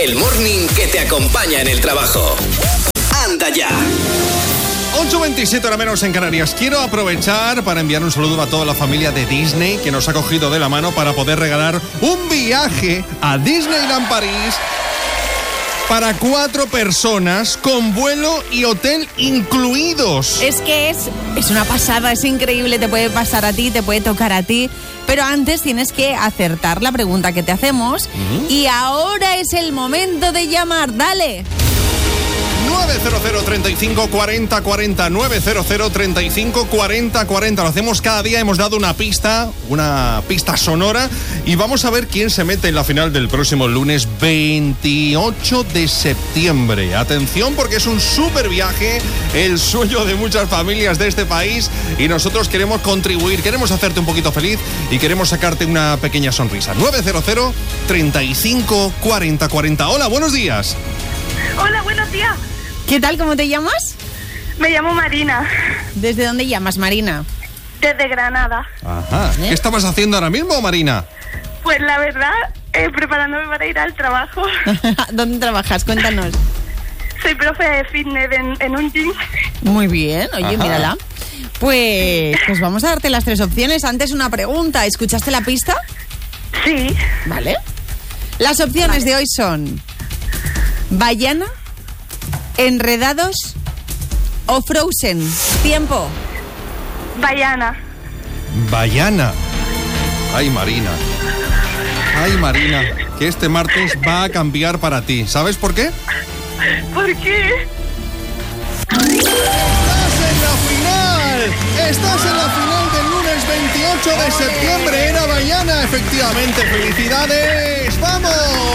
el morning que te acompaña en el trabajo. ¡Anda ya! 8:27 hora menos en Canarias. Quiero aprovechar para enviar un saludo a toda la familia de Disney que nos ha cogido de la mano para poder regalar un viaje a Disneyland París para 4 personas con vuelo y hotel incluidos. Es que es una pasada, es increíble, te puede pasar a ti, te puede tocar a ti, pero antes tienes que acertar la pregunta que te hacemos y ahora es el momento de llamar, dale. 900 35 40 40 900 35 40 40. Lo hacemos cada día, hemos dado una pista sonora y vamos a ver quién se mete en la final del próximo lunes 28 de septiembre. Atención porque es un súper viaje, el sueño de muchas familias de este país y nosotros queremos contribuir, queremos hacerte un poquito feliz y queremos sacarte una pequeña sonrisa. 900 35 40 40. Hola, buenos días. Hola, buenos días. ¿Qué tal? ¿Cómo te llamas? Me llamo Marina. ¿Desde dónde llamas, Marina? Desde Granada. Ajá. ¿Qué estabas haciendo ahora mismo, Marina? Pues la verdad, preparándome para ir al trabajo. ¿Dónde trabajas? Cuéntanos. Soy profe de fitness en un gym. Muy bien, oye, Ajá. mírala. Pues vamos a darte las 3 opciones. Antes una pregunta, ¿escuchaste la pista? Sí. Vale. Las opciones de hoy son Vaiana, Enredados o Frozen. Tiempo. Vaiana. Vaiana. Ay, Marina. Ay, Marina. Que este martes va a cambiar para ti. ¿Sabes por qué? ¿Por qué? ¡Estás en la final! ¡Estás en la final del lunes 28 de septiembre! Era Vaiana, efectivamente. ¡Felicidades! ¡Vamos!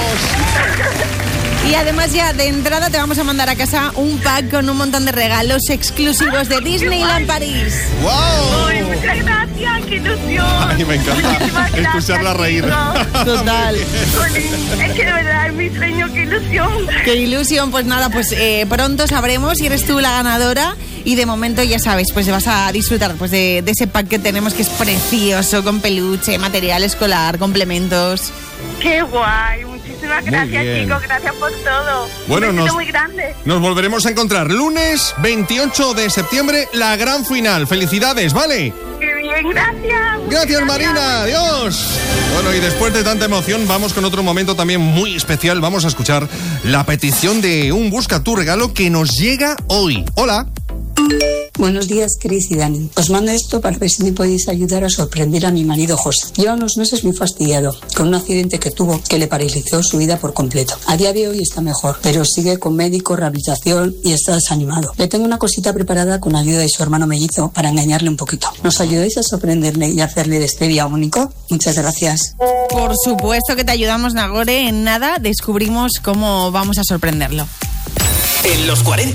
Y además ya de entrada te vamos a mandar a casa un pack con un montón de regalos exclusivos de Disneyland París. ¡Wow! Ay, muchas gracias, qué ilusión. Ay, me encanta Muchísimas gracias, escucharla reír. chicos. Total. Jolín, es que de verdad es mi sueño, qué ilusión. Qué ilusión. Pues nada, pues pronto sabremos si eres tú la ganadora. Y de momento ya sabes, pues vas a disfrutar pues de ese pack que tenemos que es precioso, con peluche, material escolar, complementos. Qué guay, muchísimas gracias, bien. chicos, gracias por todo. Bueno, un besito muy grande. nos volveremos a encontrar lunes 28 de septiembre, la gran final. ¡Felicidades, vale! Qué bien, gracias. Gracias, Marina. Adiós. Bueno, y después de tanta emoción, vamos con otro momento también muy especial. Vamos a escuchar la petición de un Busca tu regalo que nos llega hoy. Hola. Buenos días, Cris y Dani. Os mando esto para ver si me podéis ayudar a sorprender a mi marido José. Lleva unos meses muy fastidiado con un accidente que tuvo que le paralizó su vida por completo. A día de hoy está mejor, pero sigue con médico, rehabilitación y está desanimado. Le tengo una cosita preparada con ayuda de su hermano mellizo para engañarle un poquito. ¿Nos ayudáis a sorprenderle y hacerle de este día único? Muchas gracias. Por supuesto que te ayudamos, Nagore. En nada descubrimos cómo vamos a sorprenderlo. En los 40